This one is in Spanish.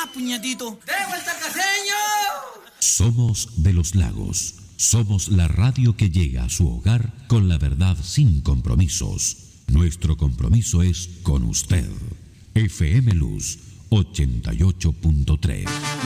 más, puñetito. ¡De vuelta al caseño! Somos de los Lagos. Somos la radio que llega a su hogar con la verdad sin compromisos. Nuestro compromiso es con usted. FM Luz 88.3.